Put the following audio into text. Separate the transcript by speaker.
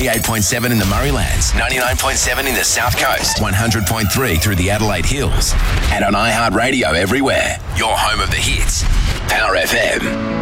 Speaker 1: 88.7 in the Murraylands, 99.7 in the South Coast, 100.3 through the Adelaide Hills, and on iHeartRadio everywhere. Your home of the hits. Power FM.